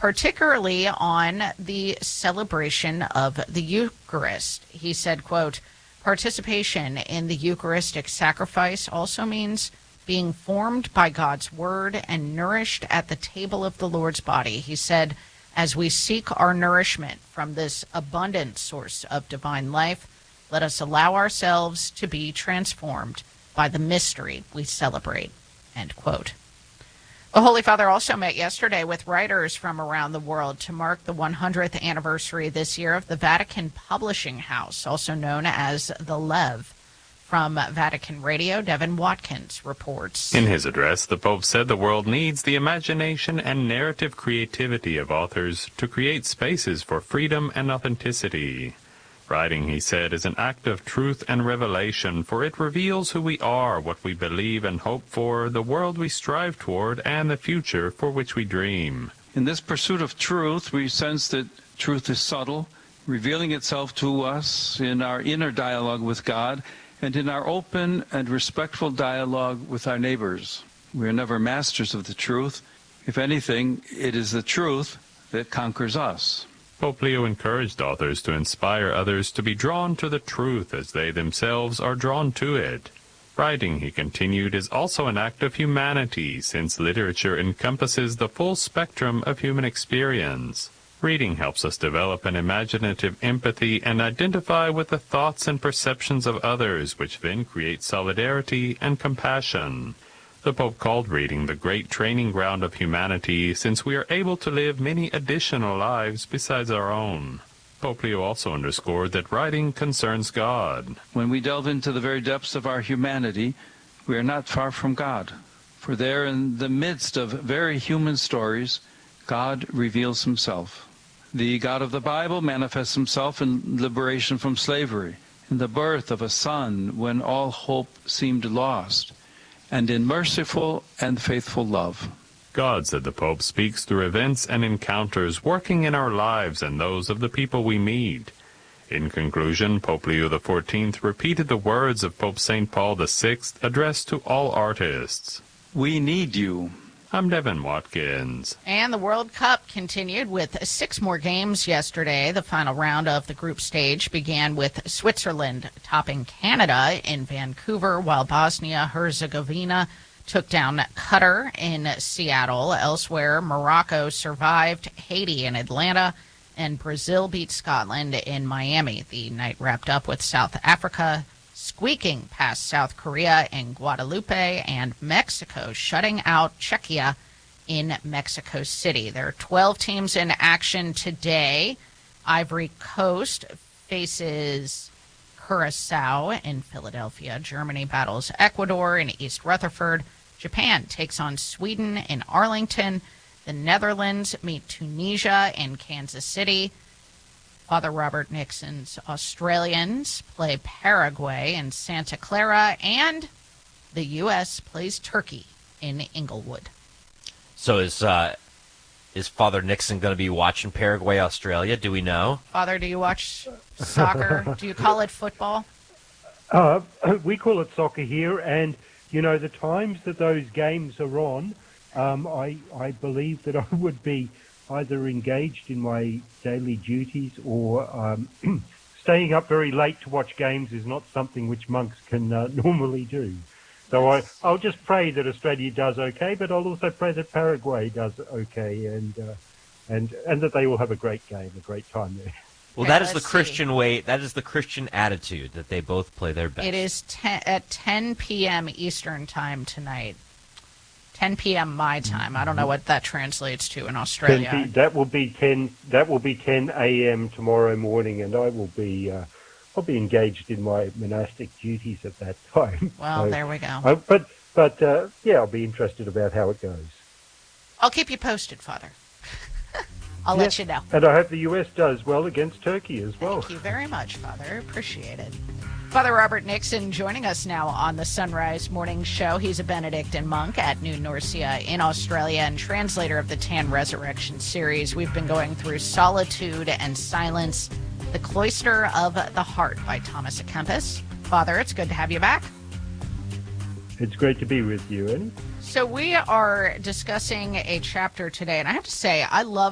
particularly on the celebration of the Eucharist. He said, quote, participation in the Eucharistic sacrifice also means being formed by God's word and nourished at the table of the Lord's body. He said, as we seek our nourishment from this abundant source of divine life, let us allow ourselves to be transformed by the mystery we celebrate, end quote. The Holy Father also met yesterday with writers from around the world to mark the 100th anniversary this year of the Vatican Publishing House, also known as the Lev. From Vatican Radio, Devin Watkins reports. In his address, the Pope said the world needs the imagination and narrative creativity of authors to create spaces for freedom and authenticity. Writing, he said, is an act of truth and revelation, for it reveals who we are, what we believe and hope for, the world we strive toward, and the future for which we dream. In this pursuit of truth, we sense that truth is subtle, revealing itself to us in our inner dialogue with God and in our open and respectful dialogue with our neighbors. We are never masters of the truth. If anything, it is the truth that conquers us. Pope Leo encouraged authors to inspire others to be drawn to the truth as they themselves are drawn to it. Writing, he continued, is also an act of humanity, since literature encompasses the full spectrum of human experience. Reading helps us develop an imaginative empathy and identify with the thoughts and perceptions of others, which then create solidarity and compassion. The Pope called reading the great training ground of humanity, since we are able to live many additional lives besides our own. Pope Leo also underscored that writing concerns God. When we delve into the very depths of our humanity, we are not far from God. For there, in the midst of very human stories, God reveals himself. The God of the Bible manifests himself in liberation from slavery, in the birth of a son when all hope seemed lost, and in merciful and faithful love. God, said the Pope, speaks through events and encounters working in our lives and those of the people we meet. In conclusion, Pope Leo XIV repeated the words of Pope St. Paul VI addressed to all artists. We need you. I'm Devin Watkins. And the World Cup continued with 6 more games yesterday. The final round of the group stage began with Switzerland topping Canada in Vancouver, while Bosnia-Herzegovina took down Qatar in Seattle. Elsewhere, Morocco survived Haiti in Atlanta, and Brazil beat Scotland in Miami. The night wrapped up with South Africa squeaking past South Korea in Guadalupe, and Mexico shutting out Czechia in Mexico City. There are 12 teams in action today. Ivory Coast faces Curacao in Philadelphia. Germany battles Ecuador in East Rutherford. Japan takes on Sweden in Arlington. The Netherlands meet Tunisia in Kansas City. Father Robert Nixon's Australians play Paraguay in Santa Clara, and the U.S. plays Turkey in Inglewood. So is Father Nixon going to be watching Paraguay, Australia? Do we know? Father, do you watch soccer? Do you call it football? We call it soccer here, and, you know, the times that those games are on, I believe that I would be either engaged in my daily duties or staying up very late to watch games is not something which monks can normally do. So I'll just pray that Australia does okay, but I'll also pray that Paraguay does okay, and that they will have a great game, a great time there. Well, that is the Christian way. That is the Christian attitude, that they both play their best. It is at 10 p.m. Eastern time tonight. 10 p.m. my time. I don't know what that translates to in Australia. That will be 10 a.m. tomorrow morning, and I will be I'll be engaged in my monastic duties at that time. Well, so, there we go. But yeah, I'll be interested about how it goes. I'll keep you posted, Father. I'll let you know. And I hope the U.S. does well against Turkey as well. Thank you very much, Father. Appreciate it. Father Robert Nixon joining us now on the Sunrise Morning Show. He's a Benedictine monk at New Norcia in Australia and translator of the Tan Resurrection series. We've been going through Solitude and Silence, The Cloister of the Heart by Thomas à Kempis. Father, it's good to have you back. It's great to be with you, Annie. So we are discussing a chapter today, and I have to say, I love